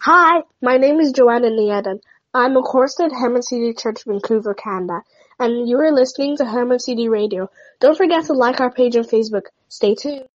Hi, my name is Joanna Nieden. I'm a chorister at Herman City Church, Vancouver, Canada, and you are listening to Herman City Radio. Don't forget to like our page on Facebook. Stay tuned.